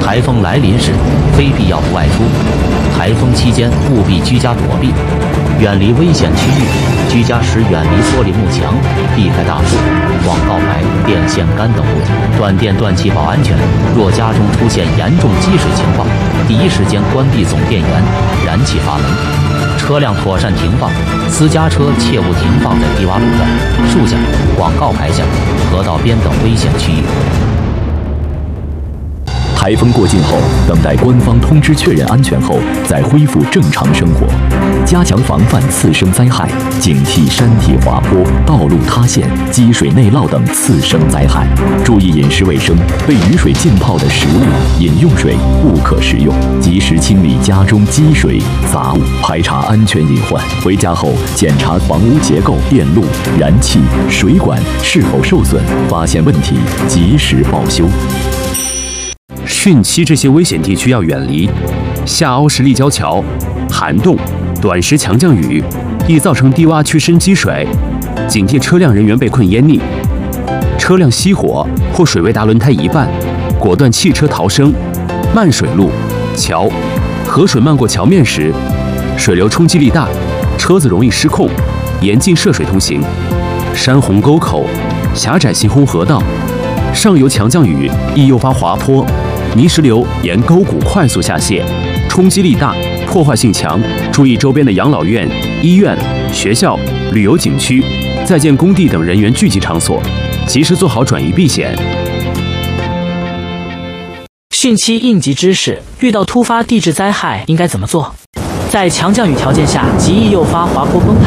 台风来临时，非必要不外出。台风期间务必居家躲避，远离危险区域。居家时远离玻璃幕墙，避开大树、广告牌、电线杆等物体。断电断气保安全。若家中出现严重积水情况，第一时间关闭总电源，燃气阀门。车辆妥善停放，私家车切勿停放在低洼路段、树下、广告牌下、河道边等危险区域。 台风过境后，等待官方通知确认安全后，再恢复正常生活。加强防范次生灾害，警惕山体滑坡、道路塌陷、积水内涝等次生灾害。注意饮食卫生，被雨水浸泡的食物、饮用水不可食用。及时清理家中积水杂物，排查安全隐患。回家后检查房屋结构、电路、燃气、水管是否受损，发现问题及时报修。 汛期这些危险地区要远离，下凹式立交桥、涵洞、短时强降雨易造成低洼区深积水，警惕车辆人员被困淹溺。车辆熄火或水位达轮胎一半，果断弃车逃生。漫水路、桥、河水漫过桥面时，水流冲击力大，车子容易失控，严禁涉水通行。山洪沟口、狭窄行洪河道，上游强降雨易诱发滑坡。泥石流沿沟谷快速下泄，冲击力大，破坏性强。注意周边的养老院、医院、学校、旅游景区、在建工地等人员聚集场所，及时做好转移避险。 汛期应急知识：遇到突发地质灾害应该怎么做？在强降雨条件下，极易诱发滑坡崩塌。